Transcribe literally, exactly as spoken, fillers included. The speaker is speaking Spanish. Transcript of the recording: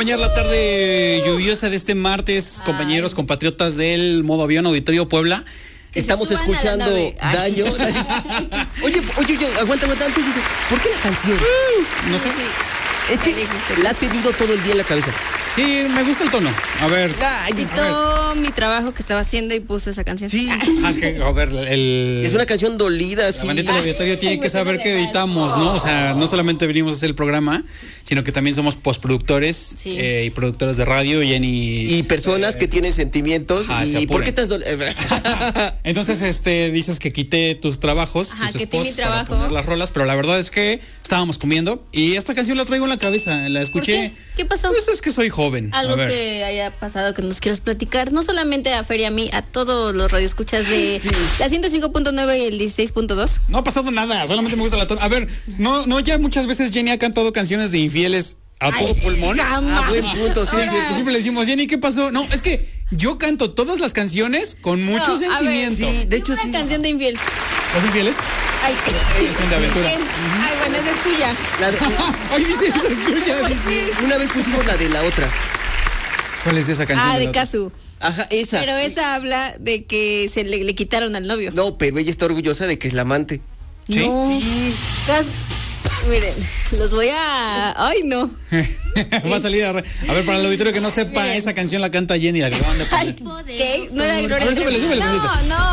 acompañar la tarde lluviosa de este martes, Ay. compañeros, compatriotas del Modo Avión Auditorio Puebla. Que Estamos escuchando Daño. Oye, oye, oye, aguanta, aguanta, antes dice, ¿por qué la canción? No sé. Sí. Es que la ha tenido todo el día en la cabeza. Sí, me gusta el tono. A ver. Quitó mi trabajo que estaba haciendo y puso esa canción. Sí. Ah, es que, a ver, el... Es una canción dolida, la sí. bandita del auditorio tiene que saber que editamos, ¿no? O sea, no solamente venimos a hacer el programa, sino que también somos postproductores sí. eh, y productores de radio, Jenny. Y personas eh, que tienen sentimientos. Ah, y ¿por qué estás dolidas? Entonces, este, dices que quité tus trabajos, Ajá, tus que spots mi trabajo. para poner las rolas, pero la verdad es que estábamos comiendo y esta canción la traigo en la cabeza, la escuché. ¿Por qué? ¿Qué pasó? Pues es que soy joven. Algo que haya pasado que nos quieras platicar, no solamente a Fer y a mí, a todos los radioescuchas de sí. la ciento cinco punto nueve y el dieciséis punto dos. No ha pasado nada, solamente me gusta la tono. A ver, no, no, ya muchas veces Jenny ha cantado canciones de infieles a todo pulmón. Jamás. A buen punto, sí. Ahora, sí, siempre le decimos, Jenny, ¿qué pasó? No, es que yo canto todas las canciones con mucho no, sentimiento. Ver, sí, de hecho, una sí. canción de infiel. ¿Los infieles? Ay, es de aventura. Uh-huh. Ay, bueno, esa es tuya. La de... Ay, dice, esa es tuya. Pues dice. sí. Una vez pusimos la de la otra. ¿Cuál es esa canción? Ah, de, de Kazu. Ajá, esa. Pero esa habla de que se le, le quitaron al novio. No, pero ella está orgullosa de que es la amante. ¿Sí? No. Sí. Kas... Miren, los voy a... Ay, no. Va a salir a... Re... a ver, para el auditorio que no sepa, Miren. esa canción la canta Jenny, la que van a poner. ¿Qué? No era Gloria. A ver, súbele, súbele, no, no.